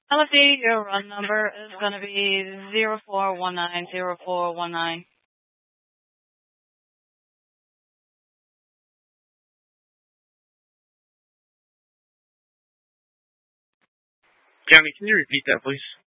LFD, your run number is going to be 04190419. County, can you repeat that, please?